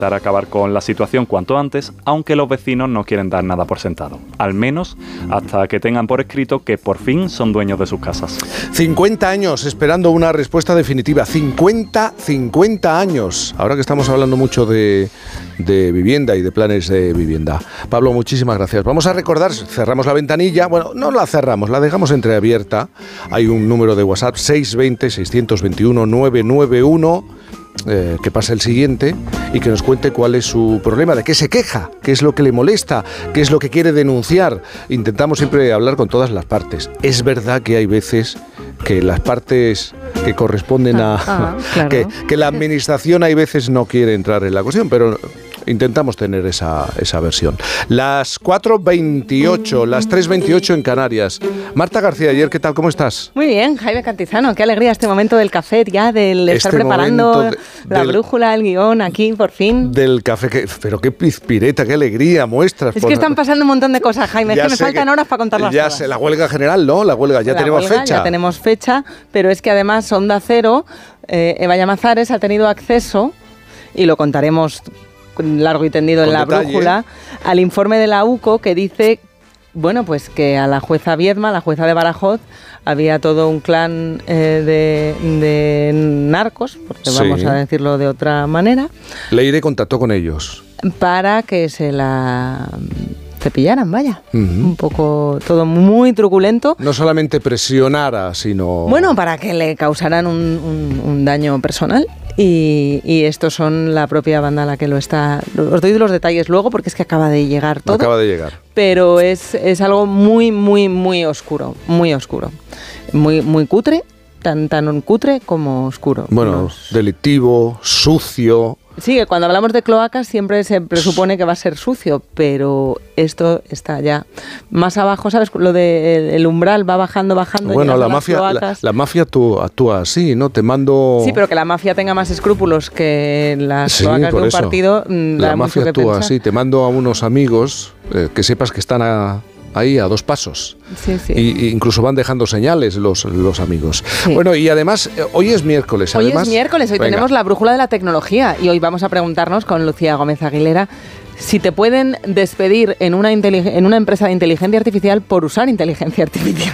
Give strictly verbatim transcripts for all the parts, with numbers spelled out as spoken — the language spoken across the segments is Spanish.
Para acabar con la situación cuanto antes, aunque los vecinos no quieren dar nada por sentado. Al menos hasta que tengan por escrito que por fin son dueños de sus casas. cincuenta años esperando una respuesta definitiva. cincuenta, cincuenta años. Ahora que estamos hablando mucho de, de vivienda y de planes de vivienda. Pablo, muchísimas gracias. Vamos a recordar, cerramos la ventanilla. Bueno, no la cerramos, la dejamos entreabierta. Hay un número de WhatsApp, seis dos cero, seis dos uno, nueve nueve uno. Eh, que pase el siguiente y que nos cuente cuál es su problema, de qué se queja, qué es lo que le molesta, qué es lo que quiere denunciar. Intentamos siempre hablar con todas las partes. Es verdad que hay veces que las partes que corresponden a... Ah, claro. que, que la administración hay veces no quiere entrar en la cuestión, pero intentamos tener esa, esa versión. Las cuatro veintiocho, las tres veintiocho en Canarias. Marta García, ayer, ¿qué tal? ¿Cómo estás? Muy bien, Jaime Cantizano, qué alegría este momento del café ya, del este estar preparando de, la del, brújula, el guión aquí, por fin. Del café, que, pero qué pizpireta, qué alegría muestras. Es por, que están pasando un montón de cosas, Jaime, es que me faltan que, horas para contarlas ya todas. Sé, la huelga general, ¿no? La huelga, ya la tenemos huelga, fecha. Ya tenemos fecha, pero es que además Onda Cero, eh, Eva Llamazares ha tenido acceso, y lo contaremos largo y tendido Con en la detalle. brújula, al informe de la U C O que dice, bueno, pues que a la jueza Viedma, la jueza de Badajoz, había todo un clan eh, de, de narcos, porque sí. vamos a decirlo de otra manera. Leire contactó con ellos. Para que se la cepillaran, vaya. Uh-huh. Un poco todo muy truculento. No solamente presionara, sino... Bueno, para que le causaran un, un, un daño personal. Y, y estos son la propia banda la que lo está... Os doy los detalles luego porque es que acaba de llegar todo. Acaba de llegar. Pero es, es algo muy, muy, muy oscuro. Muy oscuro. Muy, muy cutre. Tan, tan cutre como oscuro. Bueno, Los... delictivo, sucio... Sí, que cuando hablamos de cloacas siempre se presupone que va a ser sucio, pero esto está ya más abajo, ¿sabes? Lo del el umbral va bajando, bajando. Bueno, la mafia, la, la mafia actúa, actúa así, ¿no? Te mando... Sí, pero que la mafia tenga más escrúpulos que las sí, cloacas de un eso. partido, la da mafia mucho que actúa pensar. así, te mando a unos amigos eh, que sepas que están a... ahí a dos pasos. Sí, sí. Y, y incluso van dejando señales los, los amigos. Sí. Bueno, y además, hoy es miércoles. Hoy además, es miércoles, hoy venga. tenemos la brújula de la tecnología y hoy vamos a preguntarnos con Lucía Gómez Aguilera si te pueden despedir en una, intelig- en una empresa de inteligencia artificial por usar inteligencia artificial.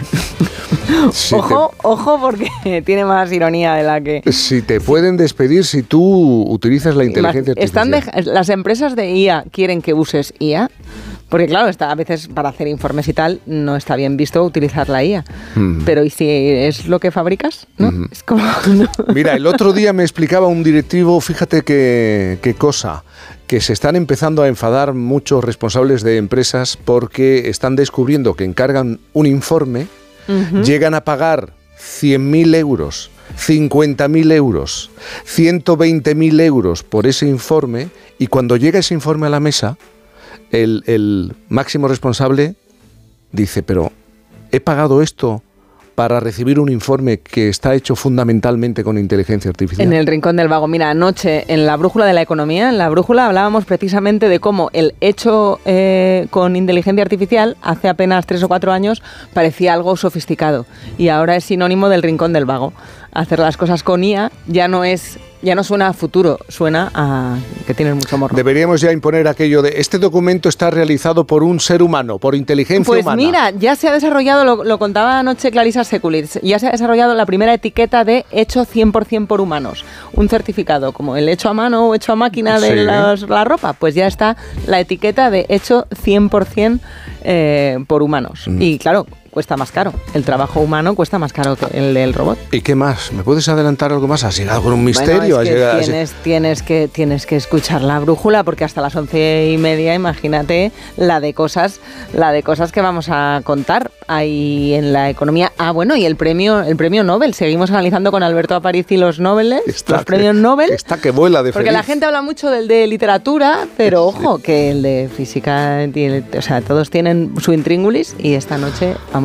Sí, ojo, te... ojo, porque tiene más ironía de la que... Si te pueden despedir si tú utilizas la inteligencia Están artificial. De... Las empresas de I A quieren que uses I A, porque claro, está, a veces para hacer informes y tal no está bien visto utilizar la I A. Mm. Pero ¿y si es lo que fabricas? ¿No? Mm. Es como... no. Mira, el otro día me explicaba un directivo, fíjate qué, qué cosa, que se están empezando a enfadar muchos responsables de empresas porque están descubriendo que encargan un informe, uh-huh. llegan a pagar cien mil euros, cincuenta mil euros, ciento veinte mil euros por ese informe, y cuando llega ese informe a la mesa, el, el máximo responsable dice, pero he pagado esto para recibir un informe que está hecho fundamentalmente con inteligencia artificial. En el Rincón del Vago. Mira, anoche en la Brújula de la Economía, en la Brújula hablábamos precisamente de cómo el hecho eh, con inteligencia artificial hace apenas tres o cuatro años parecía algo sofisticado y ahora es sinónimo del Rincón del Vago. Hacer las cosas con I A ya no es... Ya no suena a futuro, suena a que tienes mucho morro. Deberíamos ya imponer aquello de este documento está realizado por un ser humano, por inteligencia pues humana. Pues mira, ya se ha desarrollado, lo, lo contaba anoche Clarissa Sekulitz, ya se ha desarrollado la primera etiqueta de hecho cien por ciento por humanos. Un certificado como el hecho a mano o hecho a máquina de sí. los, la ropa, pues ya está la etiqueta de hecho cien por ciento eh, por humanos. Mm. Y claro, cuesta más caro. El trabajo humano cuesta más caro que el del robot. ¿Y qué más? ¿Me puedes adelantar algo más? ¿Has llegado con un misterio? Bueno, es que llegado, tienes, tienes, que, tienes que escuchar la brújula porque hasta las once y media, imagínate la de cosas, la de cosas que vamos a contar ahí en la economía. Ah, bueno, y el premio, el premio Nobel. Seguimos analizando con Alberto Aparici los Nobeles, los premios que, Nobel. Está que vuela de Porque feliz. La gente habla mucho del de literatura, pero ojo, que el de física, tiene, o sea, todos tienen su intríngulis y esta noche vamos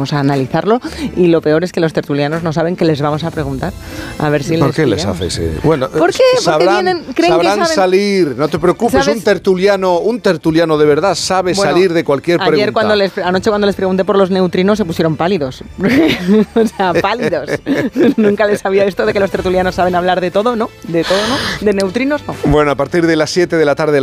vamos a analizarlo. Y lo peor es que los tertulianos no saben que les vamos a preguntar. A ver si ¿Por les qué pillamos. les haces? Eh? Bueno, ¿Por qué? sabrán, Porque vienen, creen sabrán que saben. salir, no te preocupes, ¿Sabes? un tertuliano, un tertuliano de verdad sabe Bueno, salir de cualquier ayer pregunta. Cuando les, anoche cuando les pregunté por los neutrinos se pusieron pálidos. O sea, pálidos. Nunca les sabía esto de que los tertulianos saben hablar de todo, ¿no? De todo, ¿no? De neutrinos, no. Bueno, a partir de las siete de la tarde